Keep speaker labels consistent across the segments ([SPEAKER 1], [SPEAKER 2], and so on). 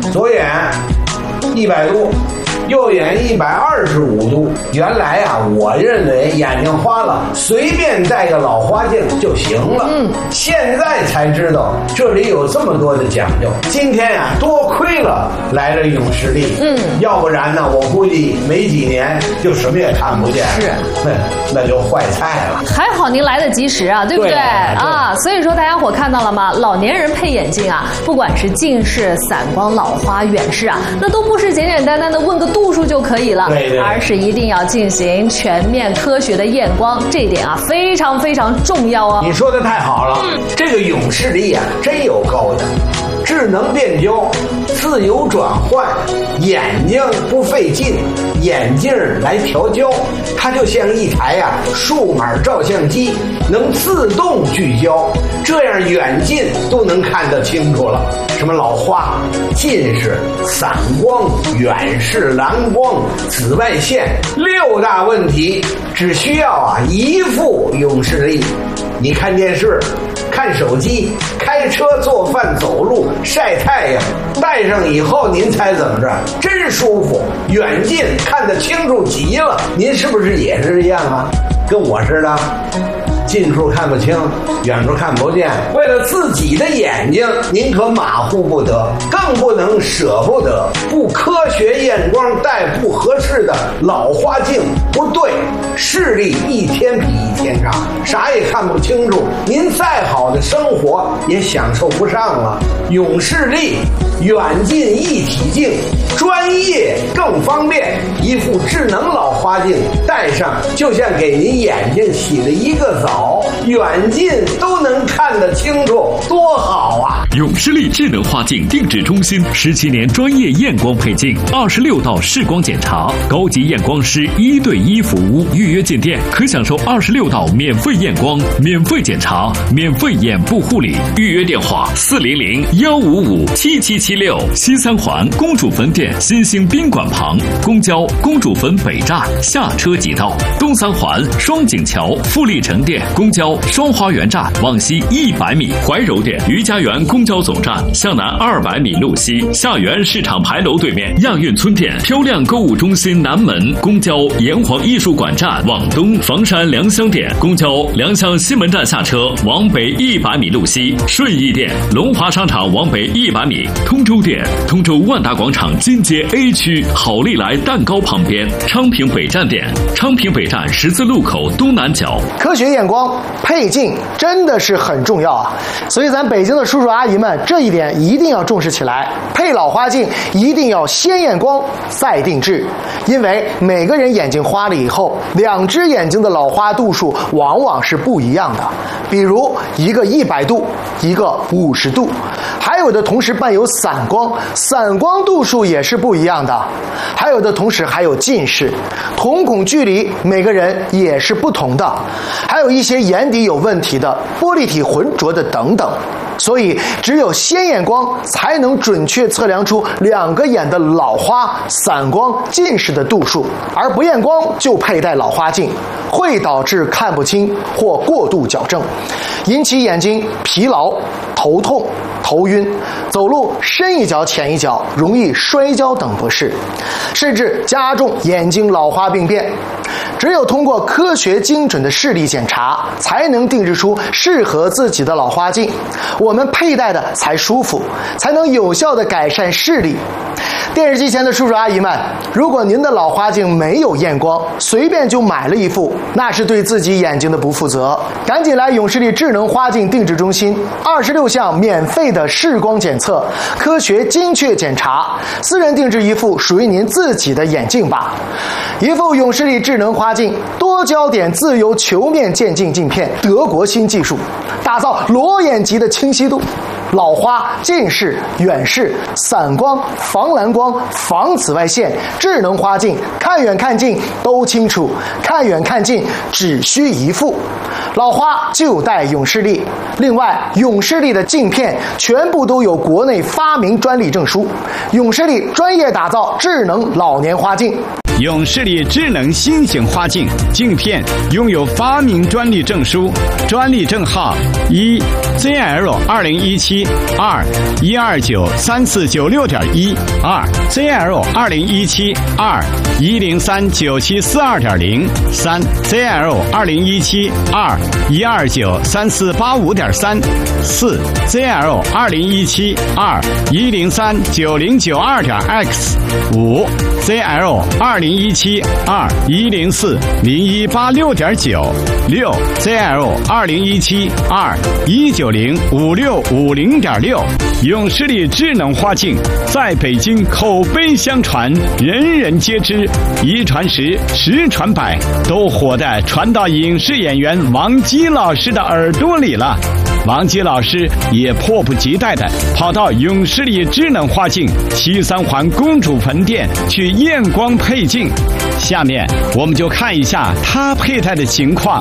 [SPEAKER 1] 左眼100度，右眼125度。原来啊，我认为眼睛花了，随便戴个老花镜就行了。现在才知道这里有这么多的讲究。今天啊，多亏了来了永视力。要不然呢，我估计没几年就什么也看不见。是，那就坏菜了。
[SPEAKER 2] 还好您来得及时啊，对不对？啊，所以说大家伙看到了吗？老年人配眼镜啊，不管是近视、散光、老花、远视啊，那都不是简简单单的问个度数就可以了，而是一定要进行全面科学的验光，这一点啊非常非常重要哦。
[SPEAKER 1] 你说的太好了，这个永视力啊真有高的，智能变焦，自由转换，眼睛不费劲，眼镜来调焦，它就像一台数码照相机，能自动聚焦，这样远近都能看得清楚了。什么老花、近视、散光、远视、蓝光、紫外线6大问题，只需要一副永视力。你看电视、看手机、开车、做饭、走路、晒太阳，戴上以后您猜怎么着？真舒服，远近看得清楚极了。您是不是也是这样啊？跟我似的，近处看不清，远处看不见。为了自己的眼睛，您可马虎不得，更不能舍不得。不科学验光戴不合适的老花镜不对，视力一天比一天差，啥也看不清楚，您再好的生活也享受不上了。永视力远近一体镜，专业更方便，一副智能老花镜戴上，就像给您眼睛洗了一个澡，远近都能看得清楚，多好啊！
[SPEAKER 3] 永视力智能花镜定制中心17年专业验光配镜，26道视光检查，高级验光师1对1服务，预约进店可享受26道免费验光、免费检查、免费眼部护理。预约电话400-155-7776，西三环公主坟店新兴宾馆旁，公交公主坟北站下车即到；东三环双井桥富力城店公交双花园站往西100米，怀柔店余家园公交总站向南200米路西，下园市场牌楼对面亚运村店漂亮购物中心南门，公交炎黄艺术馆站往东房山良乡店公交良乡西门站下车往北100米路西，顺义店龙华商场往北100米，通州店通州万达广场金街 A 区好利来蛋糕旁边，昌平北站店昌平北站十字路口东南角。
[SPEAKER 4] 科学验光配镜真的是很重要啊，所以咱北京的叔叔阿姨们这一点一定要重视起来。配老花镜一定要先验光再定制，因为每个人眼睛花了以后，2只眼睛的老花度数往往是不一样的，比如一个100度，一个50度，还有的同时伴有散光，散光度数也是不一样的，还有的同时还有近视，瞳孔距离每个人也是不同的，还有一些眼底有问题的，玻璃体浑浊的等等。所以只有先验光才能准确测量出2个眼的老花、散光、近视的度数，而不验光就佩戴老花镜会导致看不清或过度矫正，引起眼睛疲劳、头痛、头晕，走路深一脚浅一脚，容易摔跤等不适，甚至加重眼睛老花病变。只有通过科学精准的视力检查，才能定制出适合自己的老花镜，我们佩戴的才舒服，才能有效地改善视力。电视机前的叔叔阿姨们，如果您的老花镜没有验光，随便就买了一副，那是对自己眼睛的不负责。赶紧来永视力智能花镜定制中心，26项免费的视光检测，科学精确检查，私人定制一副属于您自己的眼镜吧。一副永视力智能花镜，多焦点自由球面渐进镜片，德国新技术，打造裸眼级的清晰度。老花、近视、远视、散光、防蓝光、防紫外线，智能花镜，看远看近都清楚，看远看近只需一副。老花就戴永视力。另外，永视力的镜片全部都有国内发明专利证书。永视力专业打造智能老年花镜。
[SPEAKER 5] 永视力智能新型花镜镜片拥有发明专利证书，专利证号1 ZL2017 2 1293496.1 2 ZL2017 2 1039742.0 3 ZL2017 2 1293485.3 4 ZL2017 2 1039092.x 5 ZL2017 2 1040186.9 6 ZL2017 2 1905650.6。永视力智能花镜在北京口碑相传，人人皆知，一传十，十传百，都火的传到影视演员王姬老师的耳朵里了。王姬老师也迫不及待地跑到永视力智能花镜西三环公主坟店去验光配镜。下面我们就看一下他佩戴的情况。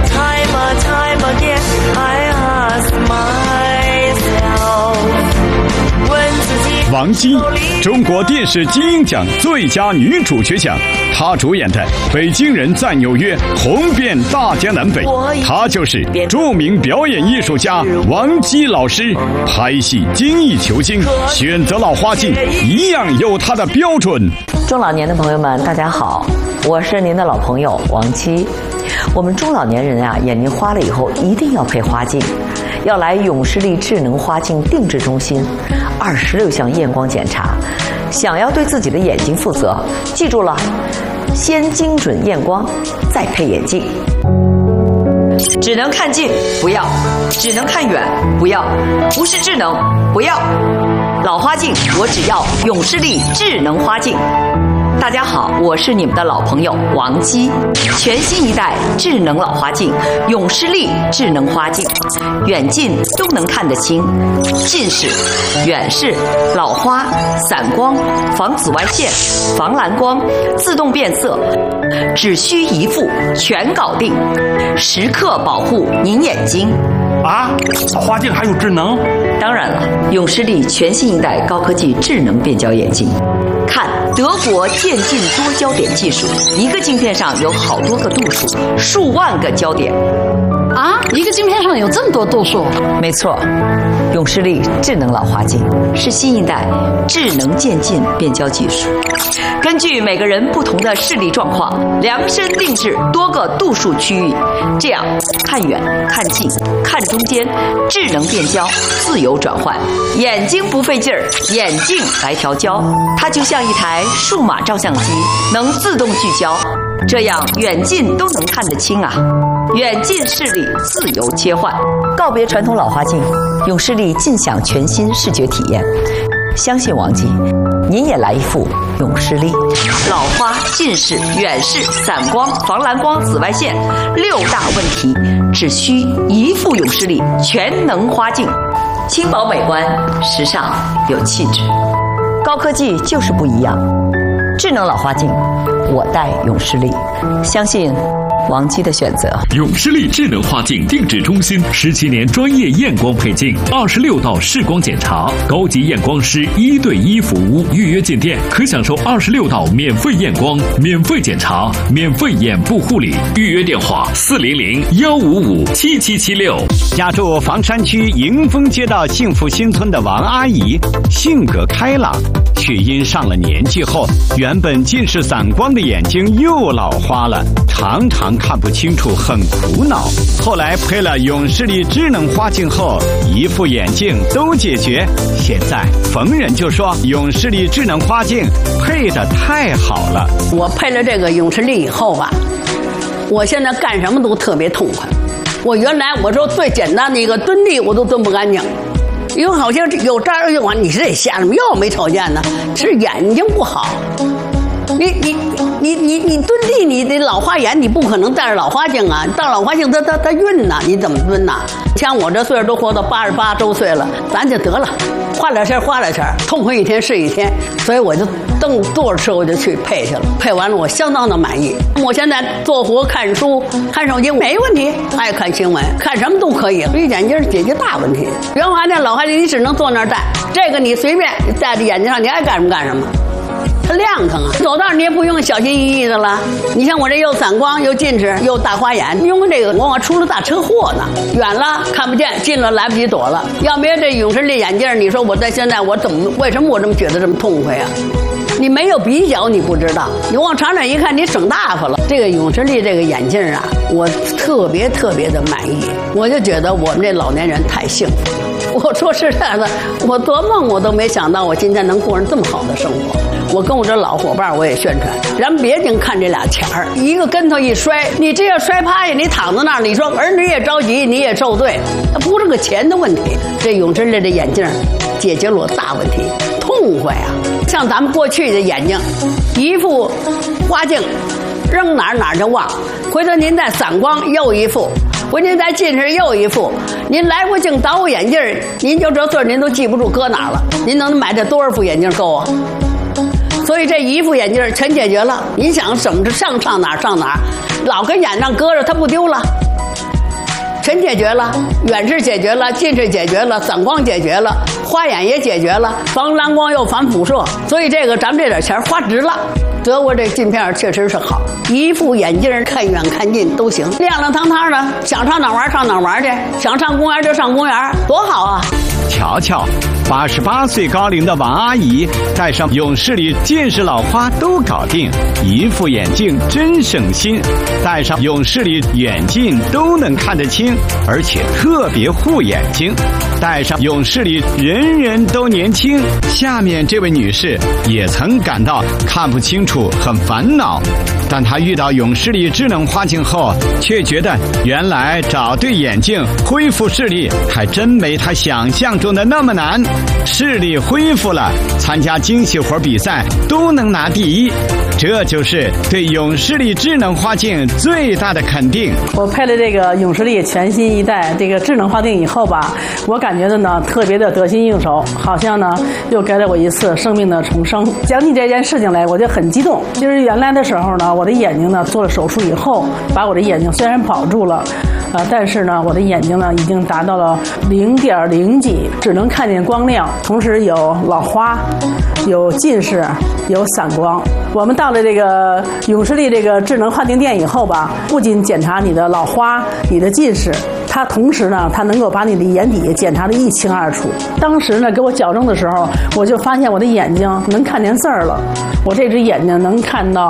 [SPEAKER 5] 王姬，中国电视金鹰奖最佳女主角奖，她主演的《北京人在纽约》红遍大江南北。她就是著名表演艺术家王姬老师。拍戏精益求精，选择老花镜一样有她的标准。
[SPEAKER 6] 中老年的朋友们，大家好，我是您的老朋友王姬。我们中老年人啊，眼睛花了以后一定要配花镜，要来永视力智能花镜定制中心，26项验光检查。想要对自己的眼睛负责，记住了，先精准验光，再配眼镜。只能看近不要，只能看远不要，不是智能不要。老花镜我只要永视力智能花镜。大家好，我是你们的老朋友王姬。全新一代智能老花镜永视力智能花镜，远近都能看得清，近视、远视、老花、散光、防紫外线、防蓝光、自动变色，只需一副全搞定，时刻保护您眼睛。
[SPEAKER 7] 啊，花镜还有智能？
[SPEAKER 6] 当然了，永视力全新一代高科技智能变焦眼镜。看德国渐进多焦点技术，一个镜片上有好多个度数，数万个焦点。
[SPEAKER 8] 啊，一个镜片上有这么多度数？
[SPEAKER 6] 没错，永视力智能老花镜是新一代智能渐进变焦技术，根据每个人不同的视力状况，量身定制多个度数区域，这样看远、看近、看中间，智能变焦，自由转换，眼睛不费劲儿，眼镜来调焦，它就像一台数码照相机，能自动聚焦，这样远近都能看得清啊。远近视力自由切换，告别传统老花镜，永视力尽享全新视觉体验。相信王姬，您也来一副永视力。老花、近视、远视、散光、防蓝光、紫外线6大问题，只需一副永视力全能花镜，轻薄美观，时尚有气质。高科技就是不一样，智能老花镜，我戴永视力，相信王姬的选择。
[SPEAKER 3] 永视力智能花镜定制中心17年专业验光配镜，26道视光检查，高级验光师1对1服务。预约进店可享受26道免费验光、免费检查、免费眼部护理。预约电话400-155-7776。
[SPEAKER 5] 家住房山区迎丰街道幸福新村的王阿姨，性格开朗，却因上了年纪后，原本近视散光的眼睛又老花了，常常看不清楚，很苦恼。后来配了永视力智能花镜后，一副眼镜都解决。现在逢人就说永视力智能花镜配得太好了。
[SPEAKER 8] 我配了这个永视力以后吧，我现在干什么都特别痛快。我原来我说最简单的一个蹲地我都蹲不干净，因为好像有这儿用完，你是得瞎什么又没瞅见呢？是眼睛不好。你蹲地，你得老花眼，你不可能戴着老花镜啊！戴老花镜它晕呐，你怎么蹲呐？像我这岁数都活到88周岁了，咱就得了，花点钱，痛快一天是一天。所以我就多少次我就去配去了，配完了我相当的满意。我现在做活、看书、看手机没问题，爱看新闻，看什么都可以。所以眼镜解决大问题。原来那老花镜你只能坐那儿戴，这个你随便戴在眼睛上，你爱干什么干什么。 它亮堂啊。走道你也不用小心翼翼的了。你像我这又散光又近视又大花眼，用这个往出了大车祸呢。远了看不见，近了来不及躲了。要没有这永视力眼镜，你说我在现在我为什么我这么觉得这么痛快啊？你没有比较，你不知道。你往长远一看，你省大发了。这个永视力这个眼镜啊，我特别的满意。我就觉得我们这老年人太幸福了。我说实在的，我做梦我都没想到我今天能过上这么好的生活。我跟我这老伙伴我也宣传，咱别净看这俩钱儿，一个跟头一摔，你这要摔趴下，你躺在那儿，你说儿女也着急，你也受罪，它不是个钱的问题。这永视力的眼镜解决了我大问题，痛快啊！像咱们过去的眼睛，一副花镜，扔哪儿就忘。回头您再散光又一副，回您再近视又一副，您来回镜倒副眼镜，您就这岁您都记不住搁哪儿了。您能买这多少副眼镜够啊？所以这一副眼镜全解决了。你想省着上哪儿，老跟眼上搁着，它不丢了。全解决了，远视解决了，近视解决了，散光解决了，花眼也解决了，防蓝光又防辐射，所以这个咱们这点钱花值了。德国这镜片确实是好，一副眼镜看远看近都行，亮亮堂堂的，想上哪玩去，想上公园就上公园，多好啊！
[SPEAKER 5] 瞧瞧，88岁高龄的王阿姨戴上永视力近视老花都搞定，一副眼镜真省心，戴上永视力眼镜都能看得清，而且特别护眼睛。戴上永视力人人都年轻。下面这位女士也曾感到看不清楚很烦恼，但她遇到永视力智能花镜后，却觉得原来找对眼镜恢复视力还真没她想象中的那么难。视力恢复了，参加精细活比赛都能拿第一，这就是对永视力智能花镜最大的肯定。
[SPEAKER 9] 我配了这个永视力全新一代这个智能花镜以后吧，我感觉的呢特别的得心应手，好像呢又给了我一次生命的重生。讲起这件事情来，我就很激动。就是原来的时候呢，我的眼睛呢做了手术以后，把我的眼睛虽然保住了，但是呢我的眼睛呢已经达到了0.0几，只能看见光亮，同时有老花，有近视，有散光。我们到了这个永视力这个智能花镜店以后吧，不仅检查你的老花、你的近视，它同时呢，它能够把你的眼底检查得一清二楚。当时呢，给我矫正的时候，我就发现我的眼睛能看见字儿了。我这只眼睛能看到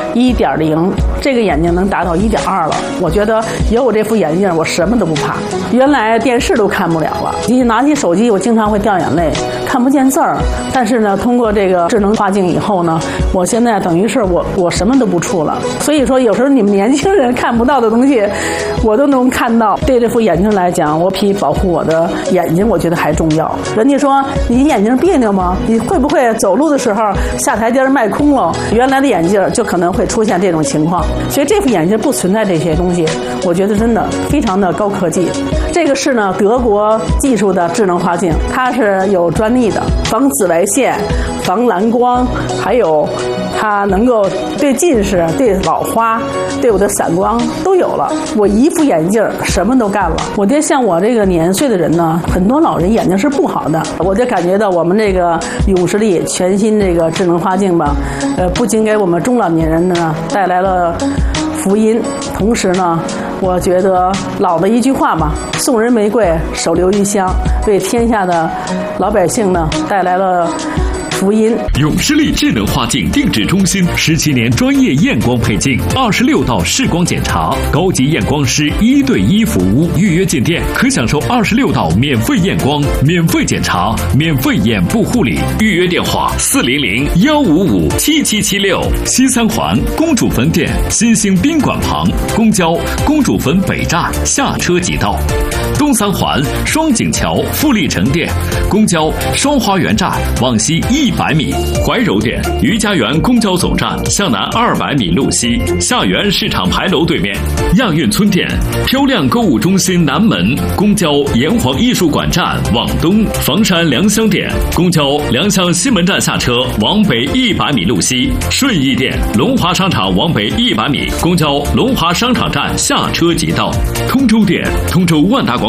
[SPEAKER 9] 1.0，这个眼睛能达到1.2了。我觉得有我这副眼镜，我什么都不怕。原来电视都看不了了，一拿起手机，我经常会掉眼泪，看不见字儿。但是呢，通过这个智能花镜以后呢，我现在等于是我什么都不触了。所以说，有时候你们年轻人看不到的东西，我都能看到。对这副眼镜来讲，我比保护我的眼睛，我觉得还重要。人家说你眼睛别扭吗？你会不会走路的时候下台阶迈空了？原来的眼镜就可能会出现这种情况。所以这副眼镜不存在这些东西，我觉得真的非常的高科技。这个是呢德国技术的智能花镜，它是有专利的，防紫外线、防蓝光，还有它能够对近视、对老花、对我的散光都有了。我一副眼镜什么都干了。我觉得像我这个年岁的人呢，很多老人眼睛是不好的。我就感觉到我们这个永视力全新这个智能花镜吧，不仅给我们中老年人呢带来了福音，同时呢，我觉得老的一句话嘛，送人玫瑰，手留余香，为天下的老百姓呢带来了福音。
[SPEAKER 3] 永视力智能花镜定制中心17年专业验光配镜，26道视光检查，高级验光师1对1服务。预约进店可享受26道免费验光、免费检查、免费眼部护理。预约电话400-155-7776。西三环公主坟店新兴宾馆旁，公交公主坟北站下车即到。东三环双井桥富力城店，公交双花园站往西100米。怀柔店余家园公交总站向南200米路西，下园市场牌楼对面。亚运村店漂亮购物中心南门，公交炎黄艺术馆站往东。房山良乡店公交良乡西门站下车往北100米路西。顺义店龙华商场往北100米，公交龙华商场站下车即到。通州店通州万达广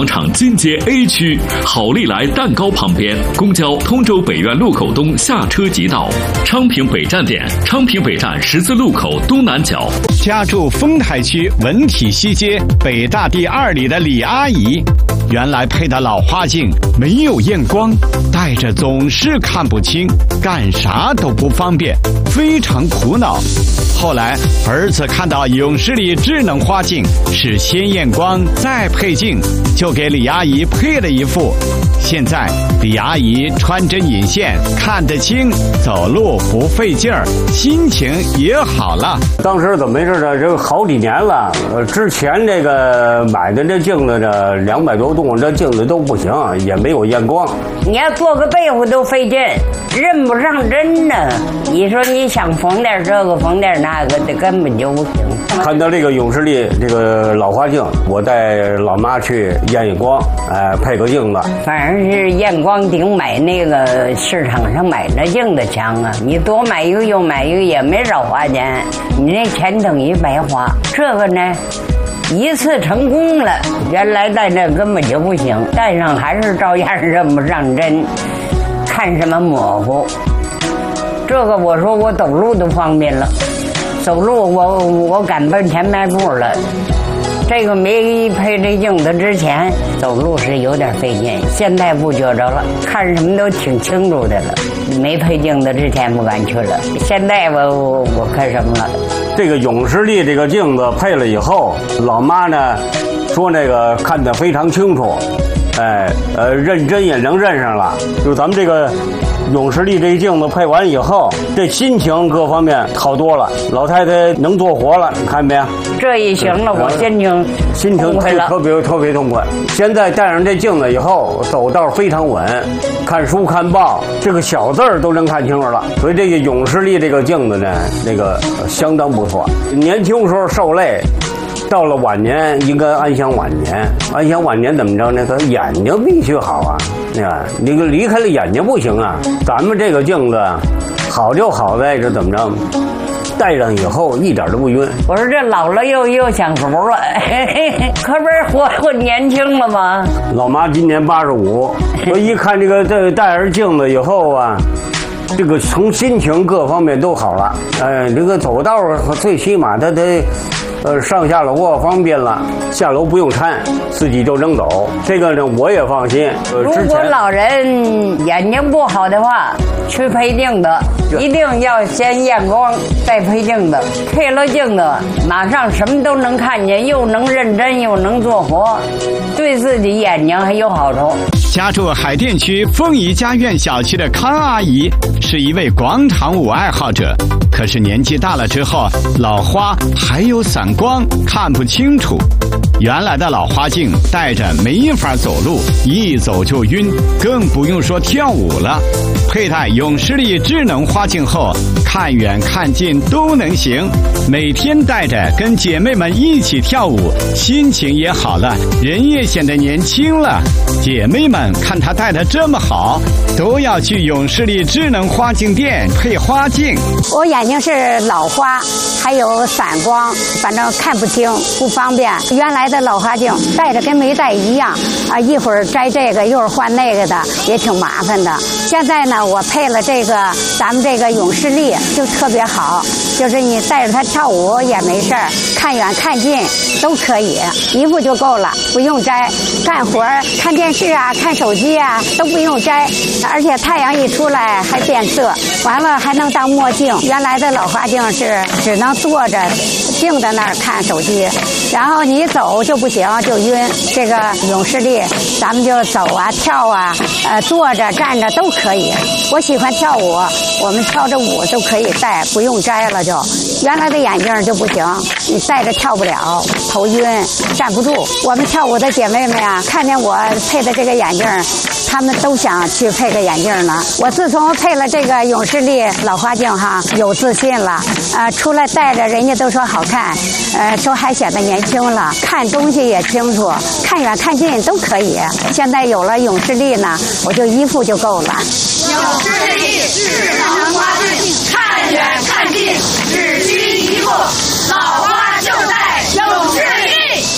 [SPEAKER 3] 广场金街 A 区，好利来蛋糕旁边，公交通州北苑路口东下车即到。昌平北站点，昌平北站十字路口东南角。
[SPEAKER 5] 家住丰台区文体西街北大第2里的李阿姨，原来配的老花镜没有验光，戴着总是看不清，干啥都不方便，非常苦恼。后来儿子看到永视力智能花镜是先验光再配镜，就给李阿姨配了一副。现在李阿姨穿针引线，看得清，走路不费劲儿，心情也好了。
[SPEAKER 10] 当时怎么回事呢？这好几年了，之前这个买的这镜子呢，200多度，这镜子都不行，也没有验光。
[SPEAKER 11] 你要做个被子都费劲，认不上针呢。你说你想缝点这个缝点那个，这根本就不行。
[SPEAKER 10] 看到这个永视力这个老花镜，我带老妈去验一光，配个镜子。
[SPEAKER 11] 反正是验光顶买那个市场上买那镜子强啊！你多买一个又买一个也没少花钱，你那钱等于白花。这个呢，一次成功了，原来戴那根本就不行，戴上还是照样认不上针，看什么模糊。这个我说我走路都方便了，走路我敢奔前迈步了。这个没配这镜子之前走路是有点费劲，现在不觉着了，看什么都挺清楚的了。没配镜子之前不敢去了，现在我看什么了。
[SPEAKER 10] 这个永视力这个镜子配了以后，老妈呢说那个看得非常清楚，认真也能认上了。就咱们这个永视力这镜子配完以后，这心情各方面好多了，老太太能做活了，你看没有？
[SPEAKER 11] 这一行了，我心情
[SPEAKER 10] 特别痛快。现在戴上这镜子以后，走道非常稳，看书看报，这个小字儿都能看清楚了。所以这个永视力这个镜子呢，那个相当不错。年轻时候受累，到了晚年应该安享晚年。安享晚年怎么着呢？他眼睛必须好啊，你离开了眼睛不行啊。咱们这个镜子好就好在这怎么着？戴上以后一点都不晕。
[SPEAKER 11] 我说这老了又享福了，可不是活年轻了吗？
[SPEAKER 10] 老妈今年85，我一看这个戴上镜子以后啊，这个从心情各方面都好了。这个走道最起码他上下楼方便了，下楼不用搀，自己就能走。这个呢我也放心。
[SPEAKER 11] 如果老人眼睛不好的话，去配镜子，一定要先验光再配镜子。配了镜子，马上什么都能看见，又能认真又能做活，对自己眼睛还有好处。
[SPEAKER 5] 家住海淀区凤仪家苑小区的康阿姨是一位广场舞爱好者，可是年纪大了之后，老花还有散光，看不清楚。原来的老花镜戴着没法走路，一走就晕，更不用说跳舞了。佩戴永视力智能花镜后，看远看近都能行，每天戴着跟姐妹们一起跳舞，心情也好了，人也显得年轻了。姐妹们看她戴得这么好，都要去永视力智能花镜店配花镜。
[SPEAKER 12] 我眼睛是老花，还有散光，反正看不清，不方便。原来的老花镜戴着跟没戴一样啊，一会儿摘这个，一会儿换那个的，也挺麻烦的。现在呢，我配了这个咱们这个永视力，就特别好，就是你带着它跳舞也没事儿，看远看近都可以，一副就够了，不用摘。干活看电视啊，看手机啊都不用摘，而且太阳一出来还变色，完了还能当墨镜。原来的老花镜是只能坐着定在那儿看手机，然后你走就不行，就晕。这个永视力咱们就走啊跳啊，坐着站着都可以。我喜欢跳舞，我们跳着舞都可以戴，不用摘了就。原来的眼镜就不行，你戴着跳不了，头晕站不住。我们跳舞的姐妹们呀，看见我配的这个眼镜，她们都想去配个眼镜呢。我自从配了这个永视力老花镜哈，有自信了，出来戴着人家都说好看，说还显得年轻了，看东西也清楚，看远看近都可以。现在有了永视力呢，我就一副就够了。
[SPEAKER 13] 永视力智能花镜，看远看近只需一副，老花就戴永视力。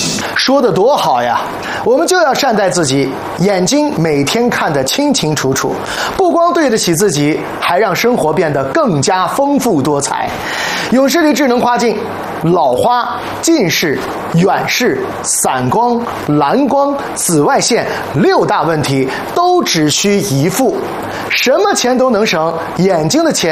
[SPEAKER 4] 说得多好呀！我们就要善待自己，眼睛每天看得清清楚楚，不光对得起自己，还让生活变得更加丰富多彩。永视力智能花镜，老花、近视、远视、散光、蓝光、紫外线6大问题都只需一副，什么钱都能省，眼睛的钱